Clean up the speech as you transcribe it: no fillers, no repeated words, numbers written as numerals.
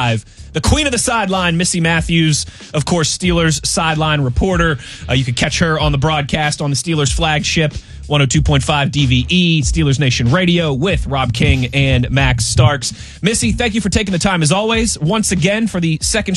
102.5. The queen of the sideline, Missy Matthews, of course, Steelers sideline reporter. You can catch her on the broadcast on the Steelers flagship, 102.5 DVE, Steelers Nation Radio, with Rob King and Max Starks. Missy, thank you for taking the time, as always, once again, for the second